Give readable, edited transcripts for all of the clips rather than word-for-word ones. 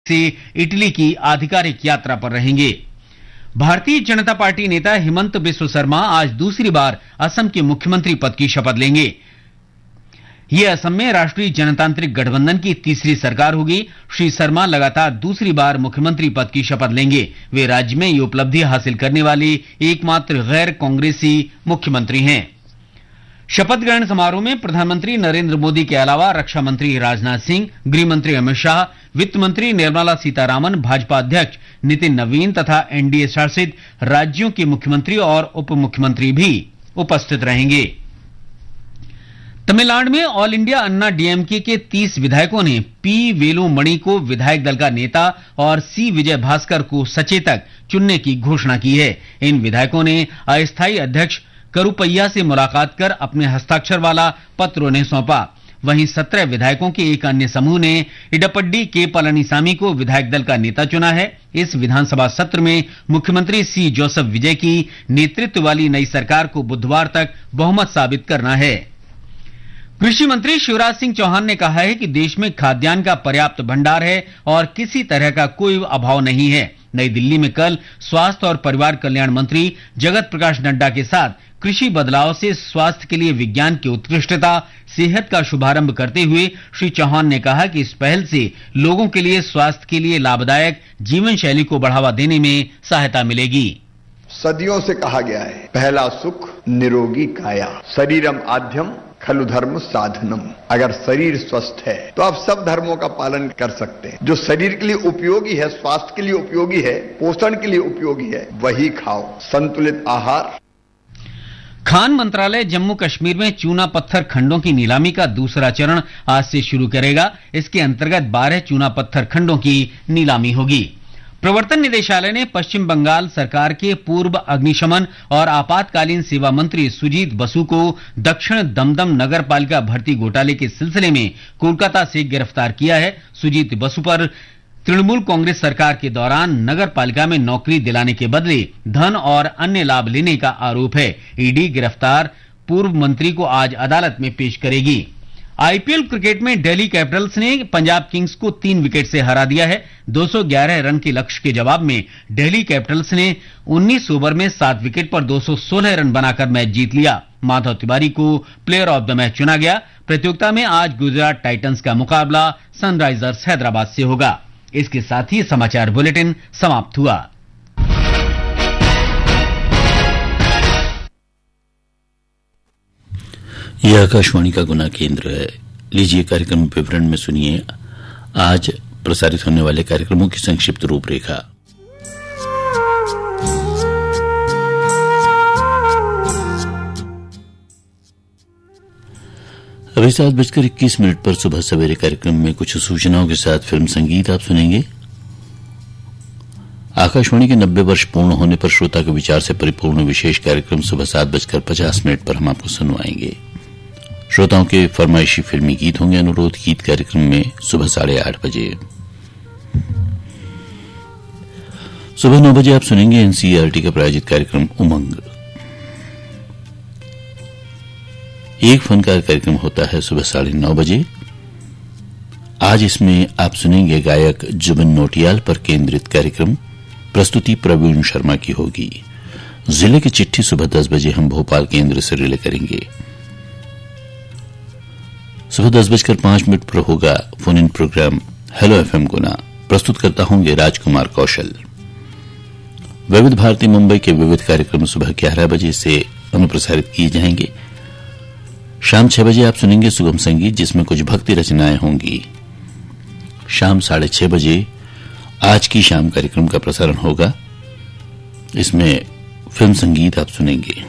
से इटली की आधिकारिक यात्रा पर रहेंगे। भारतीय जनता पार्टी नेता हिमंत बिस्व शर्मा आज दूसरी बार असम के मुख्यमंत्री पद की शपथ लेंगे। यह असम में राष्ट्रीय जनतांत्रिक गठबंधन की तीसरी सरकार होगी। श्री शर्मा लगातार दूसरी बार मुख्यमंत्री पद की शपथ लेंगे। वे राज्य में यह उपलब्धि हासिल करने वाले एकमात्र गैर कांग्रेसी मुख्यमंत्री हैं। शपथ ग्रहण समारोह में प्रधानमंत्री नरेंद्र मोदी के अलावा रक्षा मंत्री राजनाथ सिंह, गृह मंत्री अमित शाह, वित्त मंत्री निर्मला सीतारामन, भाजपा अध्यक्ष नितिन नवीन तथा एनडीए शासित राज्यों के मुख्यमंत्री और उप मुख्यमंत्री भी उपस्थित रहेंगे। तमिलनाडु में ऑल इंडिया अन्ना डीएमके के 30 विधायकों ने पी वेलुमणि को विधायक दल का नेता और सी विजय भास्कर को सचेतक चुनने की घोषणा की है। इन विधायकों ने अस्थायी अध्यक्ष करुपैया से मुलाकात कर अपने हस्ताक्षर वाला पत्र उन्हें सौंपा। वहीं 17 विधायकों के एक अन्य समूह ने इडपड्डी के पलनीसामी को विधायक दल का नेता चुना है। इस विधानसभा सत्र में मुख्यमंत्री सी जोसेफ विजय की नेतृत्व वाली नई सरकार को बुधवार तक बहुमत साबित करना है। कृषि मंत्री शिवराज सिंह चौहान ने कहा है कि देश में खाद्यान्न का पर्याप्त भंडार है और किसी तरह का कोई अभाव नहीं है। नई दिल्ली में कल स्वास्थ्य और परिवार कल्याण मंत्री जगत प्रकाश नड्डा के साथ कृषि बदलाव से स्वास्थ्य के लिए विज्ञान की उत्कृष्टता सेहत का शुभारंभ करते हुए श्री चौहान ने कहा कि इस पहल से लोगों के लिए स्वास्थ्य के लिए लाभदायक जीवन शैली को बढ़ावा देने में सहायता मिलेगी। सदियों से कहा गया है, पहला सुख निरोगी काया, शरीरम आद्यम खलु धर्म साधनम। अगर शरीर स्वस्थ है तो आप सब धर्मों का पालन कर सकते हैं। जो शरीर के लिए उपयोगी है, स्वास्थ्य के लिए उपयोगी है, पोषण के लिए उपयोगी है, वही खाओ। संतुलित आहार। खान मंत्रालय जम्मू कश्मीर में चूना पत्थर खंडों की नीलामी का दूसरा चरण आज से शुरू करेगा। इसके अंतर्गत 12 चूना पत्थर खंडों की नीलामी होगी। प्रवर्तन निदेशालय ने पश्चिम बंगाल सरकार के पूर्व अग्निशमन और आपातकालीन सेवा मंत्री सुजीत बसु को दक्षिण दमदम नगर पालिका भर्ती घोटाले के सिलसिले में कोलकाता से गिरफ्तार किया है। सुजीत बसु पर तृणमूल कांग्रेस सरकार के दौरान नगर पालिका में नौकरी दिलाने के बदले धन और अन्य लाभ लेने का आरोप है। ईडी गिरफ्तार पूर्व मंत्री को आज अदालत में पेश करेगी। आईपीएल क्रिकेट में दिल्ली कैपिटल्स ने पंजाब किंग्स को 3 विकेट से हरा दिया है। 211 रन के लक्ष्य के जवाब में दिल्ली कैपिटल्स ने 19 ओवर में 7 विकेट पर 216 रन बनाकर मैच जीत लिया। माधव तिवारी को प्लेयर ऑफ द मैच चुना गया। प्रतियोगिता में आज गुजरात टाइटंस का मुकाबला सनराइजर्स हैदराबाद से होगा। इसके साथ ही समाचार बुलेटिन समाप्त हुआ। यह आकाशवाणी का गुना केंद्र है। लीजिए कार्यक्रम विवरण में सुनिए आज प्रसारित होने वाले कार्यक्रमों की संक्षिप्त रूपरेखा। अभी 7:21 पर सुबह सवेरे कार्यक्रम में कुछ सूचनाओं के साथ फिल्म संगीत आप सुनेंगे। आकाशवाणी के 90 वर्ष पूर्ण होने पर श्रोता के विचार से परिपूर्ण विशेष कार्यक्रम सुबह 7:50 पर हम आपको सुनवाएंगे। श्रोताओं के फरमाइशी फिल्मी गीत होंगे। अनुरोध गीत कार्यक्रम में सुबह 8:30 बजे। सुबह 9 बजे आप सुनेंगे एनसीईआरटी का प्रायोजित कार्यक्रम उमंग। एक फनकार कार्यक्रम होता है सुबह 9:30 बजे। आज इसमें आप सुनेंगे गायक जुबिन नौटियाल पर केंद्रित कार्यक्रम। प्रस्तुति प्रवीण शर्मा की होगी। जिले की चिट्ठी सुबह 10 बजे हम भोपाल केंद्र से रिले करेंगे। सुबह 10:05 पर होगा phone in programme hello FM गुना। प्रस्तुत करता होंगे राजकुमार कौशल। विविध भारती मुंबई के विविध कार्यक्रम सुबह 11 बजे से अनुप्रसारित किए जाएंगे। शाम 6 बजे आप सुनेंगे सुगम संगीत, जिसमें कुछ भक्ति रचनाएं होंगी। शाम 6:30 बजे आज की शाम कार्यक्रम का प्रसारण होगा। इसमें फिल्म संगीत आप सुनेंगे।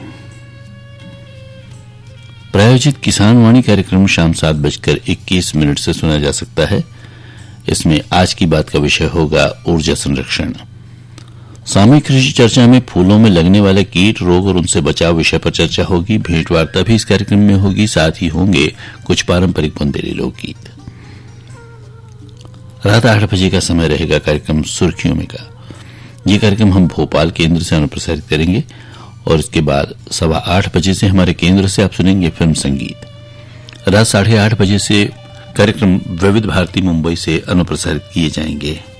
प्रायोजित किसान वाणी कार्यक्रम शाम 7:21 से सुना जा सकता है। इसमें आज की बात का विषय होगा ऊर्जा संरक्षण। सामूहिक कृषि चर्चा में फूलों में लगने वाले कीट, रोग और उनसे बचाव विषय पर चर्चा होगी। भेंट वार्ता भी इस कार्यक्रम में होगी। साथ ही होंगे कुछ पारंपरिक बुंदेली लोकगीत। रात 8 बजे का समय रहेगा कार्यक्रम सुर्खियों में का। ये कार्यक्रम हम भोपाल केंद्र से अनुप्रसारित करेंगे और इसके बाद 8:15 बजे से हमारे केंद्र से आप सुनेंगे फिल्म संगीत। रात 8:30 बजे से कार्यक्रम विविध भारती मुंबई से अनुप्रसारित किए जाएंगे।